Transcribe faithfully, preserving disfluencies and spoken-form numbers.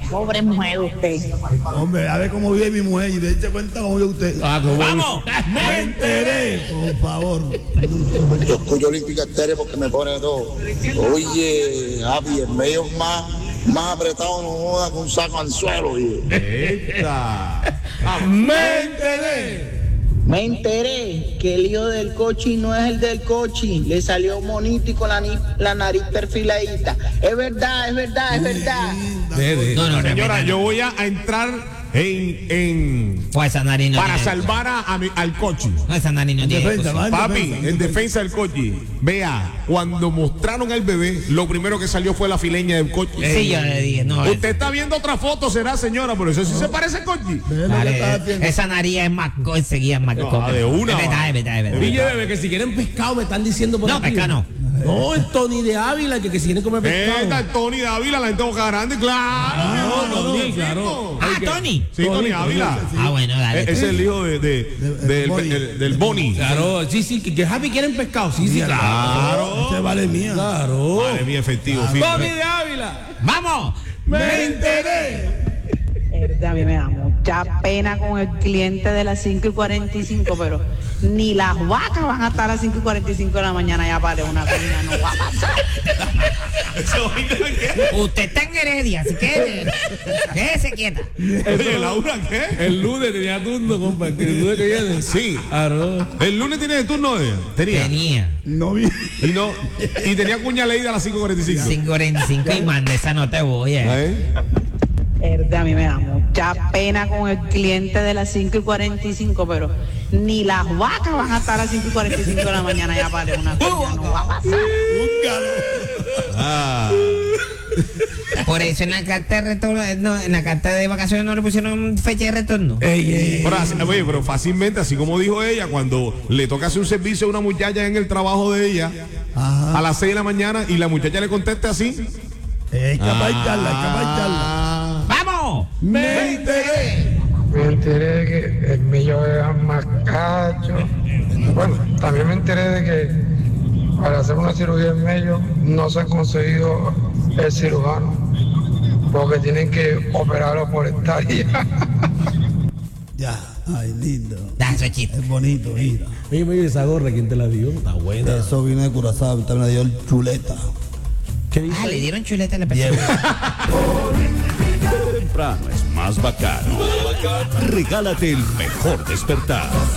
Pobre mujer usted. Hombre, a ver cómo vive mi mujer y dése cuenta cómo vive usted. Ah, qué bueno. ¡Vamos! Me enteré, por favor. Yo escucho Olímpica Estéreo porque me pone todo. Oye, Javi, el medio más, más apretado no joda con un saco anzuelo, oye. Esta. Me enteré. Me enteré que el hijo del cochi no es el del cochi. Le salió monito y con la, ni- la nariz perfiladita. Es verdad, es verdad, es verdad. No, no, Señora, yo voy a, a entrar en, en Pues esa nariz no para tiene- salvar a, a mi- al coche. No, esa nariz no tiene Defensa, cosa. va en Papi, defensa, en defensa del coche. Vea, cuando mostraron al bebé, lo primero que salió fue la fileña del coche. Sí, yo le dije, no. Usted está viendo otra foto, será señora, pero eso sí se parece al coche. Ve lo que está Dale, haciendo. esa nariz es más go- enseguida es más No, coca. de una, Es verdad, va. es verdad, es verdad. Oye, bebé, que si quieren pescado me están diciendo por No, aquí. pescado no. No, es Tony de Ávila, que, que si quieren comer pescado. Esta es Tony Dávila, la gente Boca Grande, claro. mi amor, no, no, sí, claro. Ah, Tony. Sí, Tony Ávila. Ah, bueno, dale. Ese es el hijo de, de- del, Boni. del- del Boni. Claro, sí, sí, que, que Javi quieren pescado. Sí, sí, claro. Claro. Ese vale mía. Claro. Madre mía, efectivo. Tony firme. de Ávila. ¡Vamos! Me enteré. Es verdad, a mí me da mucha pena con el cliente de las cinco y cuarenta y cinco, pero ni las vacas van a estar a las cinco y cuarenta y cinco de la mañana ya para una comida, no va a pasar. Usted está en Heredia, así que quédese quieta. Oye, Laura, ¿qué? El lunes tenía turno, compa. que El lunes que viene. Sí. Claro. El lunes tiene de turno de ella. Tenía. Tenía No vi. Y no. Y tenía cuña leída a las cinco cuarenta y cinco. cinco cuarenta y cinco y manda esa no te voy. Eh. ¿Eh? Es verdad, a mí me da mucha pena con el cliente de las cinco y cuarenta y cinco, pero ni las vacas van a estar a las cinco y cuarenta y cinco de la mañana ya para una comida, no va a pasar. Ah. Por eso en la carta de retorno, no, en la carta de vacaciones no le pusieron fecha de retorno. Ey, ey. Pero, así- oye, pero fácilmente, así como dijo ella, cuando le toca hacer un servicio a una muchacha en el trabajo de ella Ajá. a las seis de la mañana y la muchacha le contesta así. Es capaz de echarla, es capaz de echarla. Ah. ¡Vamos! Me enteré. Me enteré de que el millo era más cacho. Bueno, también me enteré de que para hacer una cirugía en medio no se ha conseguido el cirujano, porque tienen que operarlo por estadia. Ya, ay, lindo. Da, eso es chiste. Es bonito, mira. Oye, oye, esa gorra, ¿quién te la dio? Está buena. Eso vino de Curazao, también me dio el chuleta. ¿Qué dice? Ah, le dieron chuleta a la persona. Temprano es más bacano. Regálate el mejor despertar.